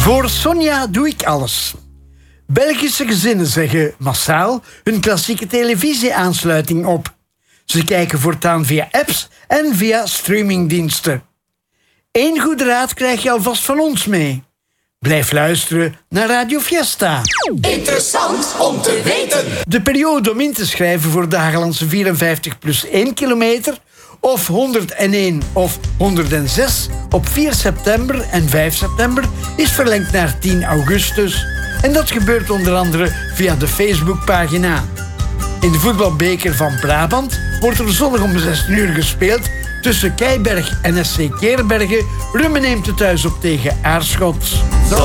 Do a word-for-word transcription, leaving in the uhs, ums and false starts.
Voor Sonja doe ik alles. Belgische gezinnen zeggen massaal hun klassieke televisieaansluiting op. Ze kijken voortaan via apps en via streamingdiensten. Eén goede raad krijg je alvast van ons mee. Blijf luisteren naar Radio Fiesta. Interessant om te weten. De periode om in te schrijven voor de Hagelandse vierenvijftig plus één kilometer... of honderdéén of honderdzes op vier september en vijf september... is verlengd naar tien augustus. En dat gebeurt onder andere via de Facebookpagina. In de voetbalbeker van Brabant wordt er zondag om zes uur gespeeld... tussen Keiberg en S C Keerbergen. Rummen neemt het thuis op tegen Aarschot.